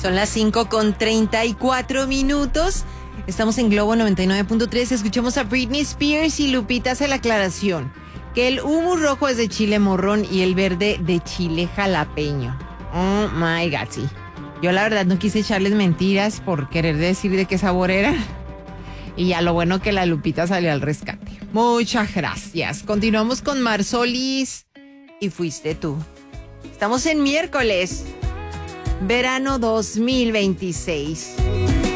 Son las 5:34. Estamos en Globo 99.3. Escuchamos a Britney Spears y Lupita hace la aclaración que el humo rojo es de chile morrón y el verde de chile jalapeño. Oh my God, sí. Yo la verdad no quise echarles mentiras por querer decir de qué sabor era. Y ya lo bueno que la Lupita salió al rescate. Muchas gracias. Continuamos con Marsolis y Fuiste Tú. Estamos en miércoles, verano 2026.